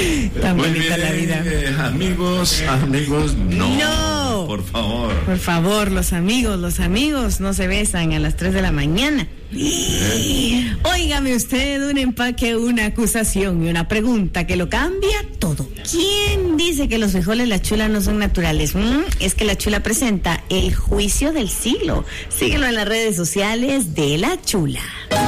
Tan Muy bonita bien, la vida. amigos, no. Por favor. Por favor, los amigos no se besan a las 3 de la mañana. Óigame usted, un empaque, una acusación y una pregunta que lo cambia todo. ¿Quién dice que los frijoles La Chula no son naturales? Es que La Chula presenta el juicio del siglo. Síguelo en las redes sociales de La Chula.